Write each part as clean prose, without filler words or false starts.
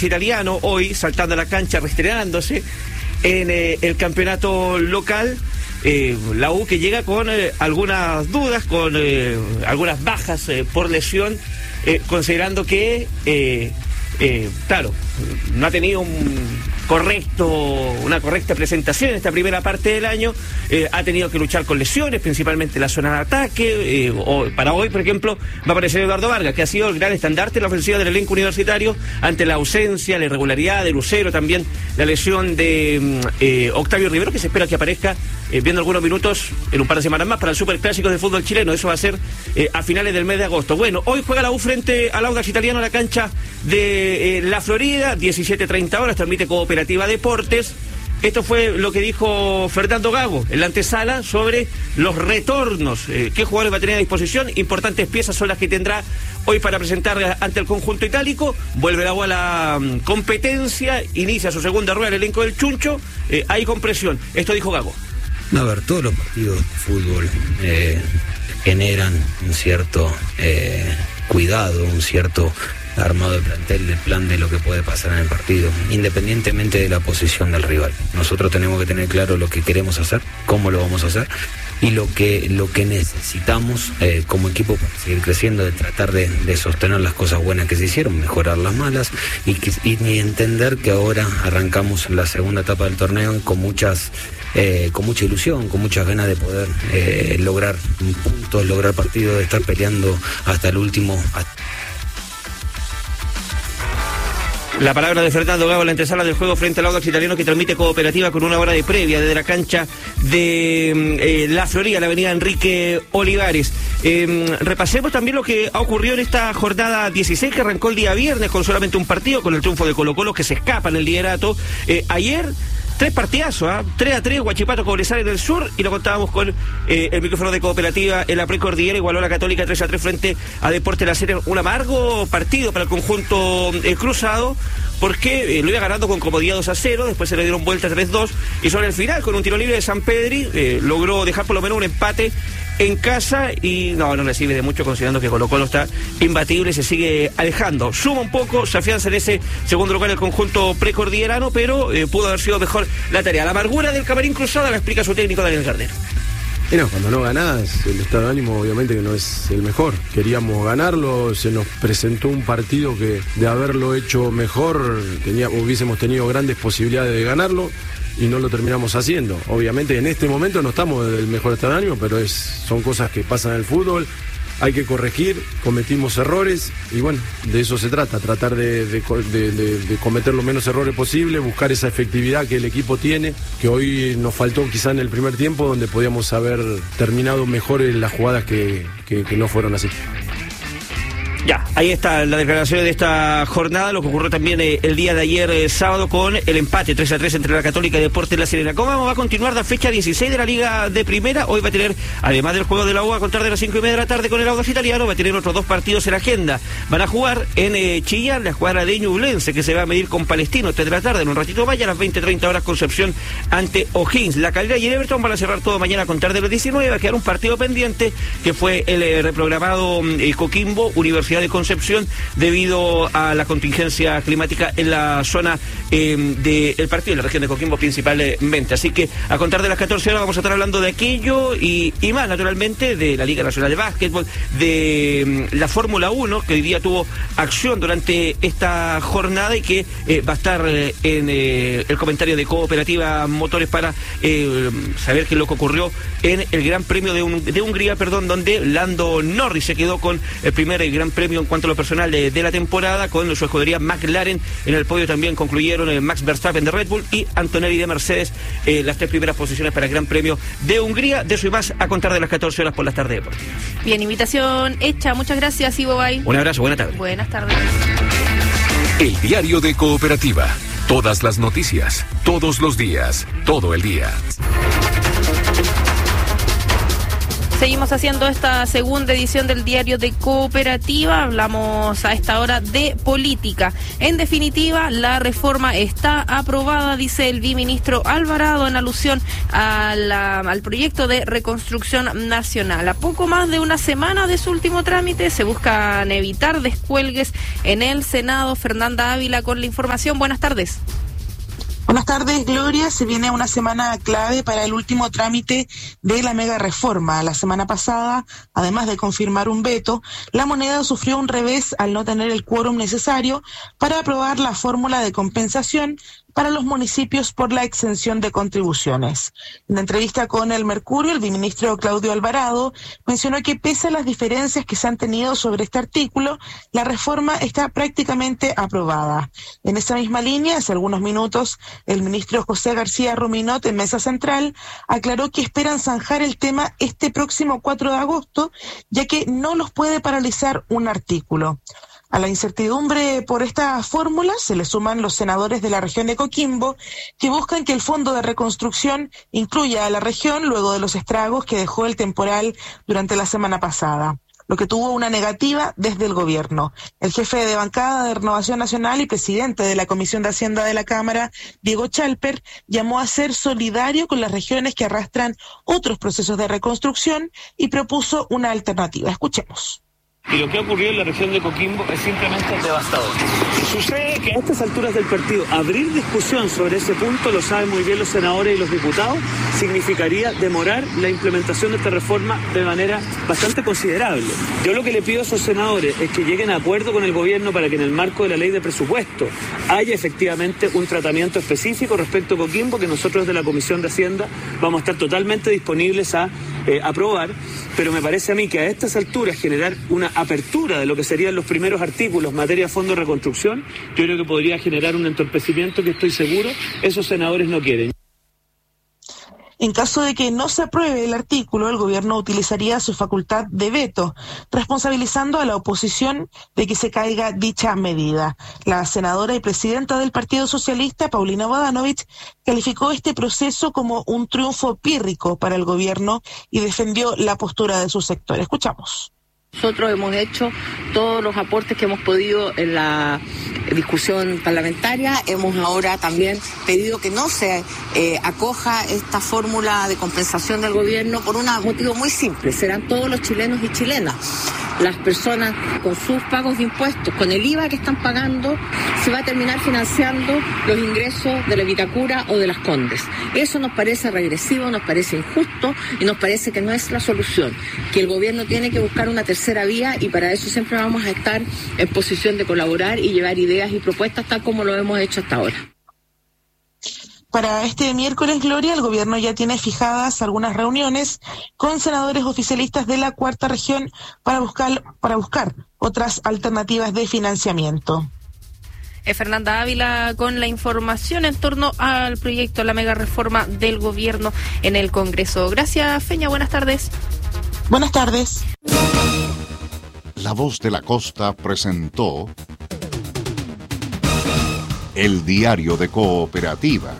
Audax Italiano, hoy saltando a la cancha, reestrenándose en el campeonato local. La U que llega con algunas dudas, con algunas bajas por lesión, considerando que, claro, no ha tenido una correcta presentación en esta primera parte del año, ha tenido que luchar con lesiones, principalmente en la zona de ataque. Para hoy, por ejemplo, va a aparecer Eduardo Vargas, que ha sido el gran estandarte en la ofensiva del elenco universitario ante la ausencia, la irregularidad de Lucero, también la lesión de Octavio Rivero, que se espera que aparezca viendo algunos minutos en un par de semanas más para el Superclásico de fútbol chileno. Eso va a ser a finales del mes de agosto. Bueno, hoy juega la U frente al Audax Italiano en la cancha de La Florida, 17:30 horas, transmite Cooperativa Deportes. Esto fue lo que dijo Fernando Gago en la antesala sobre los retornos. ¿Qué jugadores va a tener a disposición? Importantes piezas son las que tendrá hoy para presentar ante el conjunto itálico. Vuelve la U a la competencia, inicia su segunda rueda el elenco del Chuncho, ahí con presión. Esto dijo Gago. A ver, todos los partidos de fútbol generan un cierto cuidado, un cierto armado de plantel, de plan de lo que puede pasar en el partido, independientemente de la posición del rival. Nosotros tenemos que tener claro lo que queremos hacer, cómo lo vamos a hacer y lo que necesitamos como equipo para seguir creciendo, de tratar de sostener las cosas buenas que se hicieron, mejorar las malas y entender que ahora arrancamos la segunda etapa del torneo con mucha ilusión, con muchas ganas de poder lograr puntos, lograr partidos, de estar peleando hasta el último. La palabra de Fernando Gago en la antesala del juego frente al Audax Italiano, que transmite Cooperativa con una hora de previa desde la cancha de La Florida, la avenida Enrique Olivares. Repasemos también lo que ha ocurrido en esta jornada 16, que arrancó el día viernes con solamente un partido, con el triunfo de Colo-Colo, que se escapa en el liderato. Ayer, 3 partidazos, 3-3, Huachipato Cobresal en el sur, y lo contábamos con el micrófono de Cooperativa en la precordillera. Igualó a la Católica 3-3 frente a Deportes La Serena. Un amargo partido para el conjunto cruzado, porque lo iba ganando con comodidad 2-0, después se le dieron vueltas 3-2, y sobre el final, con un tiro libre de San Pedri, logró dejar por lo menos un empate en casa, y no recibe de mucho, considerando que Colo-Colo está imbatible, se sigue alejando. Suma un poco, se afianza en ese segundo lugar el conjunto precordillerano, pero pudo haber sido mejor la tarea. La amargura del camarín cruzado la explica su técnico Daniel Gardner. Cuando no ganás, el estado de ánimo obviamente que no es el mejor. Queríamos ganarlo, se nos presentó un partido que de haberlo hecho mejor hubiésemos tenido grandes posibilidades de ganarlo y no lo terminamos haciendo. Obviamente en este momento no estamos del mejor estado de ánimo, pero son cosas que pasan en el fútbol. Hay que corregir, cometimos errores y bueno, de eso se trata, tratar de cometer los menos errores posible, buscar esa efectividad que el equipo tiene, que hoy nos faltó quizá en el primer tiempo, donde podíamos haber terminado mejor en las jugadas que no fueron así. Ya, ahí está la declaración de esta jornada, lo que ocurrió también el día de ayer, sábado, con el empate 3-3 entre la Católica y Deportes La Serena. ¿Cómo va a continuar la fecha 16 de la Liga de Primera? Hoy va a tener, además del juego de la U a contar de las 5:30 de la tarde con el Audax Italiano, va a tener otros 2 partidos en la agenda. Van a jugar en Chillán, la escuadra de Ñublense, que se va a medir con Palestino 3 de la tarde, en un ratito vaya, a las 20:30 horas, Concepción ante O'Higgins. La Calera y el Everton van a cerrar todo mañana a contar de las 19, va a quedar un partido pendiente, que fue el reprogramado Coquimbo, Universidad de Concepción, debido a la contingencia climática en la zona del partido, en la región de Coquimbo principalmente. Así que a contar de las 14 horas vamos a estar hablando de aquello y más, naturalmente, de la Liga Nacional de Básquetbol, de la Fórmula 1, que hoy día tuvo acción durante esta jornada y que va a estar en el comentario de Cooperativa Motores para saber qué es lo que ocurrió en el Gran Premio de Hungría, donde Lando Norris se quedó con el primer Gran Premio en cuanto a lo personal de la temporada, con su escudería McLaren. En el podio también concluyeron Max Verstappen de Red Bull y Antonelli de Mercedes, las 3 primeras posiciones para el Gran Premio de Hungría. De eso y más a contar de las 14 horas por las tardes deportivas. Bien, invitación hecha. Muchas gracias, Ivo Bay. Un abrazo, buenas tardes. Buenas tardes. El diario de Cooperativa. Todas las noticias, todos los días, todo el día. Seguimos haciendo esta segunda edición del Diario de Cooperativa. Hablamos a esta hora de política. En definitiva, la reforma está aprobada, dice el viceministro Alvarado en alusión al proyecto de reconstrucción nacional. A poco más de una semana de su último trámite, se buscan evitar descuelgues en el Senado. Fernanda Ávila con la información. Buenas tardes. Buenas tardes, Gloria. Se viene una semana clave para el último trámite de la mega reforma. La semana pasada, además de confirmar un veto, la moneda sufrió un revés al no tener el quórum necesario para aprobar la fórmula de compensación para los municipios por la exención de contribuciones. En la entrevista con El Mercurio, el viceministro Claudio Alvarado mencionó que pese a las diferencias que se han tenido sobre este artículo, la reforma está prácticamente aprobada. En esa misma línea, hace algunos minutos, el ministro José García Ruminot en Mesa Central aclaró que esperan zanjar el tema este próximo 4 de agosto, ya que no los puede paralizar un artículo. A la incertidumbre por esta fórmula se le suman los senadores de la región de Coquimbo, que buscan que el Fondo de Reconstrucción incluya a la región luego de los estragos que dejó el temporal durante la semana pasada, lo que tuvo una negativa desde el gobierno. El jefe de bancada de Renovación Nacional y presidente de la Comisión de Hacienda de la Cámara, Diego Chalper, llamó a ser solidario con las regiones que arrastran otros procesos de reconstrucción y propuso una alternativa. Escuchemos. Y lo que ha ocurrido en la región de Coquimbo es simplemente devastador. Sucede que a estas alturas del partido, abrir discusión sobre ese punto, lo saben muy bien los senadores y los diputados, significaría demorar la implementación de esta reforma de manera bastante considerable. Yo lo que le pido a esos senadores es que lleguen a acuerdo con el gobierno para que en el marco de la ley de presupuesto haya efectivamente un tratamiento específico respecto a Coquimbo, que nosotros de la Comisión de Hacienda vamos a estar totalmente disponibles a aprobar, pero me parece a mí que a estas alturas generar una apertura de lo que serían los primeros artículos en materia de fondo de reconstrucción, yo creo que podría generar un entorpecimiento que estoy seguro esos senadores no quieren. En caso de que no se apruebe el artículo, el gobierno utilizaría su facultad de veto, responsabilizando a la oposición de que se caiga dicha medida. La senadora y presidenta del Partido Socialista, Paulina Bodanovich, calificó este proceso como un triunfo pírrico para el gobierno y defendió la postura de su sector. Escuchamos. Nosotros hemos hecho todos los aportes que hemos podido en la discusión parlamentaria. Hemos ahora también pedido que no se acoja esta fórmula de compensación del gobierno por un motivo muy simple. Serán todos los chilenos y chilenas, las personas con sus pagos de impuestos, con el IVA que están pagando, se va a terminar financiando los ingresos de la Vitacura o de las Condes. Eso nos parece regresivo, nos parece injusto y nos parece que no es la solución, que el gobierno tiene que buscar una tercera vía y para eso siempre vamos a estar en posición de colaborar y llevar ideas y propuestas tal como lo hemos hecho hasta ahora. Para este miércoles, Gloria, el gobierno ya tiene fijadas algunas reuniones con senadores oficialistas de la Cuarta Región para buscar otras alternativas de financiamiento. Fernanda Ávila con la información en torno al proyecto, la mega reforma del gobierno en el Congreso. Gracias, Feña. Buenas tardes. Buenas tardes. La Voz de la Costa presentó el Diario de Cooperativa.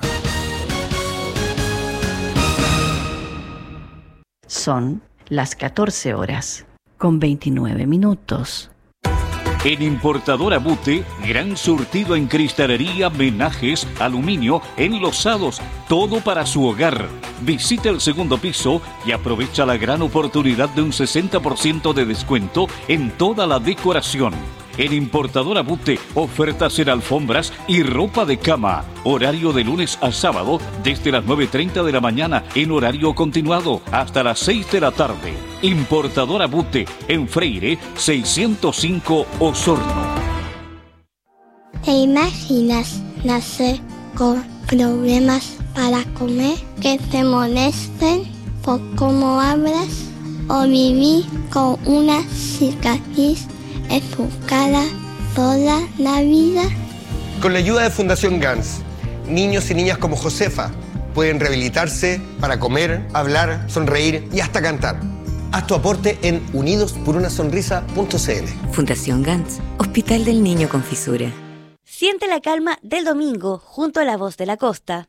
Son las 14 horas, con 29 minutos. En Importadora Bute, gran surtido en cristalería, menajes, aluminio, enlosados, todo para su hogar. Visita el segundo piso y aprovecha la gran oportunidad de un 60% de descuento en toda la decoración. En Importadora Bute, ofertas en alfombras y ropa de cama. Horario de lunes a sábado, desde las 9:30 de la mañana, en horario continuado, hasta las 6 de la tarde. Importadora Bute, en Freire, 605 Osorno. ¿Te imaginas nacer con problemas para comer, que te molesten por cómo hablas, o vivir con una cicatriz en tu cara toda la vida? Con la ayuda de Fundación GANS, niños y niñas como Josefa pueden rehabilitarse para comer, hablar, sonreír y hasta cantar. Haz tu aporte en unidosporunasonrisa.cl. Fundación GANS, Hospital del Niño con Fisura. Siente la calma del domingo junto a La Voz de la Costa.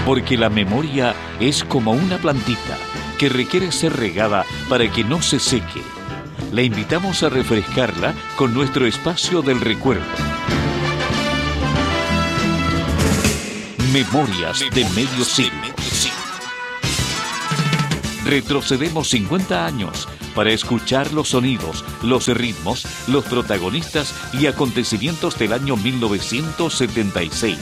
porque la memoria es como una plantita que requiere ser regada para que no se seque. Le invitamos a refrescarla con nuestro espacio del recuerdo. Memorias de medio siglo. Retrocedemos 50 años para escuchar los sonidos, los ritmos, los protagonistas y acontecimientos del año 1976.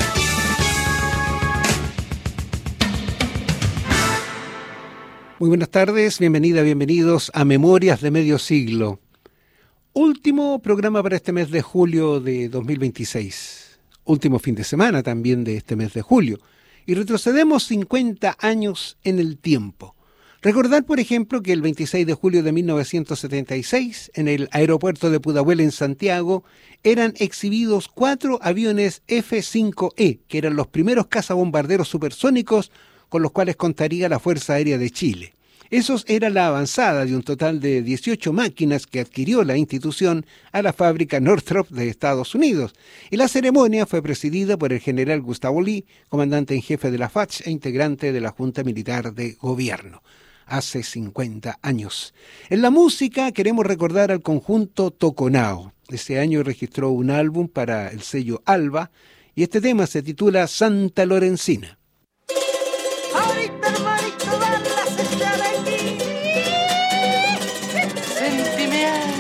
Muy buenas tardes, bienvenidos a Memorias de Medio Siglo. Último programa para este mes de julio de 2026. Último fin de semana también de este mes de julio. Y retrocedemos 50 años en el tiempo. Recordar, por ejemplo, que el 26 de julio de 1976, en el aeropuerto de Pudahuel en Santiago, eran exhibidos 4 aviones F-5E, que eran los primeros cazabombarderos supersónicos con los cuales contaría la Fuerza Aérea de Chile. Esos era la avanzada de un total de 18 máquinas que adquirió la institución a la fábrica Northrop de Estados Unidos. Y la ceremonia fue presidida por el general Gustavo Lee, comandante en jefe de la FACH e integrante de la Junta Militar de Gobierno. Hace 50 años. En la música queremos recordar al conjunto Toconao. Ese año registró un álbum para el sello Alba y este tema se titula Santa Lorenzina.